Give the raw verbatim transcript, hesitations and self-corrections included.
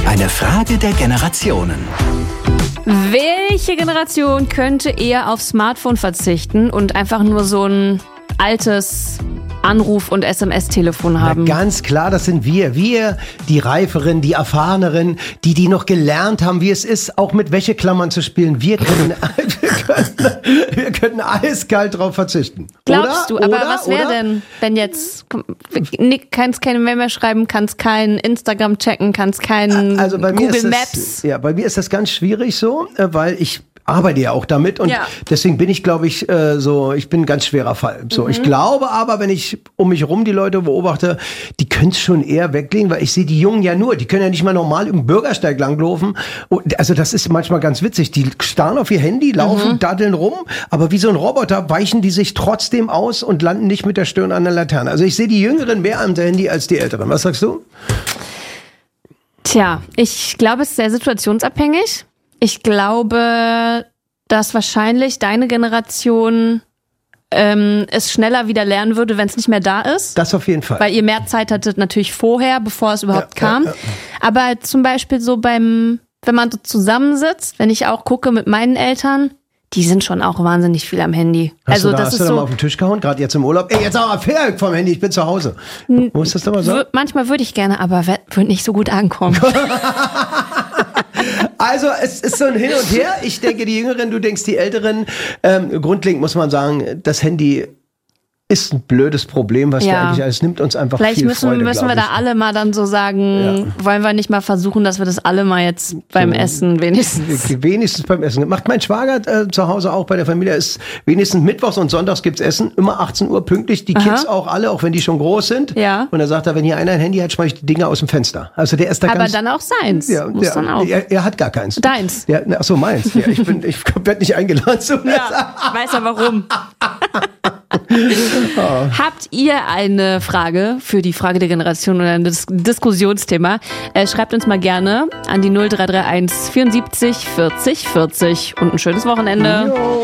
Eine Frage der Generationen. Welche Generation könnte eher aufs Smartphone verzichten und einfach nur so ein altes Anruf- und S M S-Telefon haben? Na, ganz klar, das sind wir. Wir, die Reiferen, die Erfahreneren, die, die noch gelernt haben, wie es ist, auch mit Wäscheklammern zu spielen. Wir können, wir können, wir können eiskalt drauf verzichten. Glaubst oder? du, aber oder? was wäre denn, wenn jetzt, kannst keine Mail mehr schreiben, kannst kein Instagram checken, kannst kein also bei mir Google ist das, Maps? Ja, bei mir ist das ganz schwierig so, weil ich arbeite ja auch damit und Ja. deswegen bin ich, glaube ich, äh, so, ich bin ein ganz schwerer Fall. So, Mhm. ich glaube aber, wenn ich um mich rum die Leute beobachte, die können es schon eher weglegen, weil ich sehe die Jungen ja nur, die können ja nicht mal normal im Bürgersteig langlaufen. Und also das ist manchmal ganz witzig. Die starren auf ihr Handy, laufen, Mhm. daddeln rum, aber wie so ein Roboter weichen die sich trotzdem aus und landen nicht mit der Stirn an der Laterne. Also ich sehe die Jüngeren mehr am Handy als die Älteren. Was sagst du? Tja, ich glaube, es ist sehr situationsabhängig. Ich glaube, dass wahrscheinlich deine Generation ähm, es schneller wieder lernen würde, wenn es nicht mehr da ist. Das auf jeden Fall. Weil ihr mehr Zeit hattet natürlich vorher, bevor es überhaupt Ja, kam. ja, ja. Aber zum Beispiel so beim, wenn man so zusammensitzt, wenn ich auch gucke mit meinen Eltern, die sind schon auch wahnsinnig viel am Handy. Hast also du da, das hast ist du da mal so. auf den Tisch gehauen, gerade jetzt im Urlaub? Ey, jetzt auch mal Finger vom Handy, ich bin zu Hause. Muss das doch mal so? wür- Manchmal würde ich gerne, aber wird nicht so gut ankommen. Also es ist so ein Hin und Her. Ich denke, die Jüngeren, du denkst die Älteren. Ähm, grundlegend muss man sagen, das Handy ist ein blödes Problem, was Ja. wir eigentlich alles nimmt uns einfach Vielleicht viel müssen, Freude, müssen wir glaub da alle mal dann so sagen, wollen wir nicht mal versuchen, dass wir das alle mal jetzt beim So. Essen wenigstens. ich. Wenigstens beim Essen. Macht mein Schwager äh, zu Hause auch bei der Familie. Ist wenigstens mittwochs und sonntags gibt's Essen. Immer achtzehn Uhr pünktlich. Die Kids auch alle, auch wenn die schon groß sind. Ja. Und dann sagt er, wenn hier einer ein Handy hat, schmeiß ich die Dinger aus dem Fenster. Also der ist da Aber ganz... dann auch seins. Ja, Muss der, dann auch. Er, er hat gar keins. Deins. Ja, ach so, meins. Ja, ich bin, ich werde nicht eingeladen zum Essen. Ja, weiß er warum. Habt ihr eine Frage für die Frage der Generation oder ein Dis- Diskussionsthema? Äh, schreibt uns mal gerne an die null drei drei eins vierundsiebzig vierzig vierzig und ein schönes Wochenende. Jo.